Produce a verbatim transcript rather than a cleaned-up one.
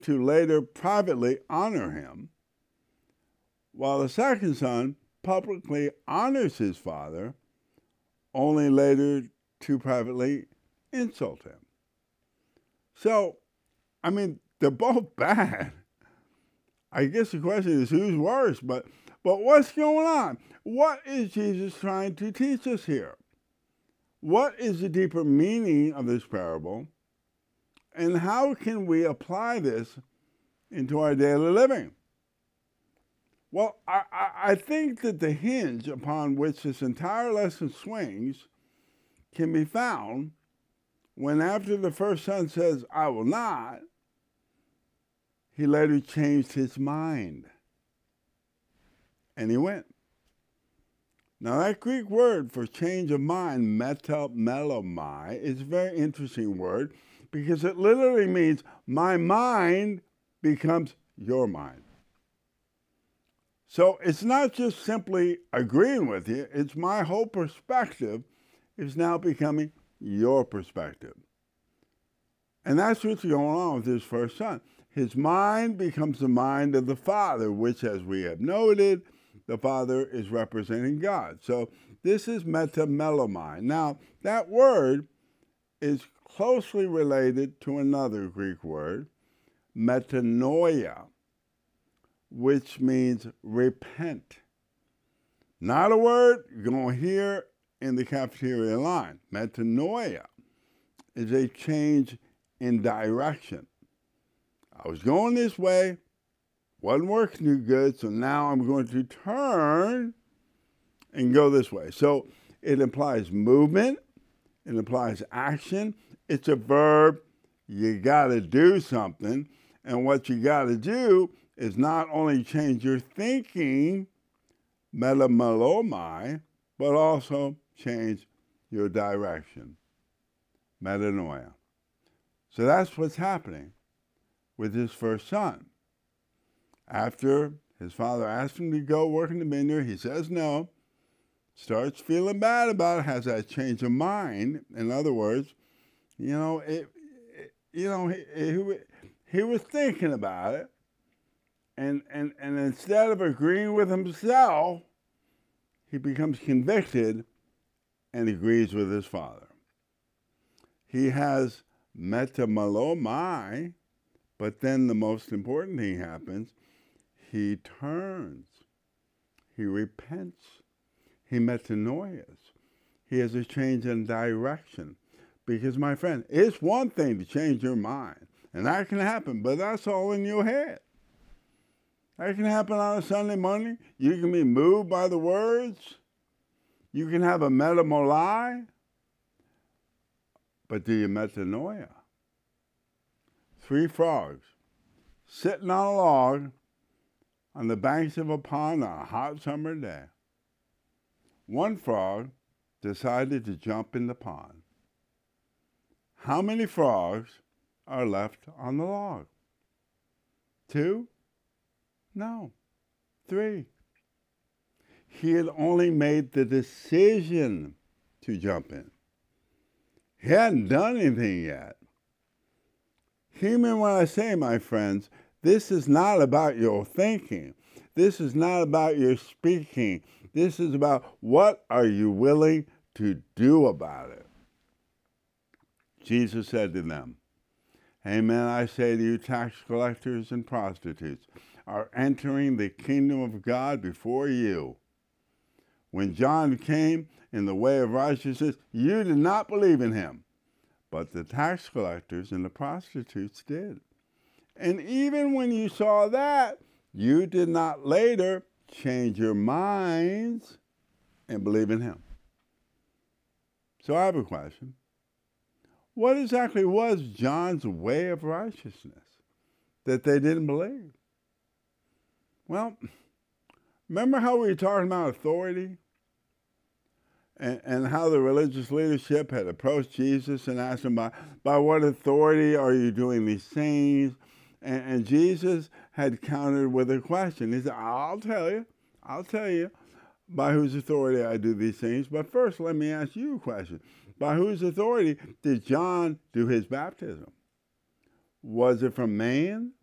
to later privately honor him, while the second son publicly honors his father, only later to privately insult him. So, I mean, they're both bad. I guess the question is who's worse, but, but what's going on? What is Jesus trying to teach us here? What is the deeper meaning of this parable? And how can we apply this into our daily living? Well, I, I think that the hinge upon which this entire lesson swings can be found when, after the first son says, "I will not," he later changed his mind. And he went. Now, that Greek word for change of mind, metamelomai, is a very interesting word because it literally means my mind becomes your mind. So it's not just simply agreeing with you, it's my whole perspective is now becoming your perspective. And that's what's going on with his first son. His mind becomes the mind of the Father, which, as we have noted, the Father is representing God. So this is metamelomai. Now, that word is closely related to another Greek word, metanoia, which means repent. Not a word you're going to hear in the cafeteria line. Metanoia is a change in direction. I was going this way, wasn't working too good, so now I'm going to turn and go this way. So it implies movement, it implies action. It's a verb. You got to do something, and what you got to do is not only change your thinking, metamelomai, but also change your direction, metanoia. So that's what's happening with his first son. After his father asks him to go work in the vineyard, he says no, starts feeling bad about it, has that change of mind. In other words, you know, it, it, you know, he, he, he was thinking about it, and, and, and instead of agreeing with himself, he becomes convicted and agrees with his father. He has metamelomai, but then the most important thing happens. He turns. He repents. He metanoias. He has a change in direction. Because, my friend, it's one thing to change your mind, and that can happen, but that's all in your head. That can happen on a Sunday morning. You can be moved by the words. You can have a metamolai. But do you metanoia? Three frogs sitting on a log on the banks of a pond on a hot summer day. One frog decided to jump in the pond. How many frogs are left on the log? Two? No, three. He had only made the decision to jump in. He hadn't done anything yet. Hear me when I say, my friends, this is not about your thinking. This is not about your speaking. This is about what are you willing to do about it. Jesus said to them, "Amen, I say to you, tax collectors and prostitutes are entering the kingdom of God before you. When John came in the way of righteousness, you did not believe in him, but the tax collectors and the prostitutes did. And even when you saw that, you did not later change your minds and believe in him." So I have a question. What exactly was John's way of righteousness that they didn't believe? Well, remember how we were talking about authority? And, and how the religious leadership had approached Jesus and asked him, by, by what authority are you doing these things? And, and Jesus had countered with a question. He said, I'll tell you, I'll tell you by whose authority I do these things. But first, let me ask you a question. By whose authority did John do his baptism? Was it from man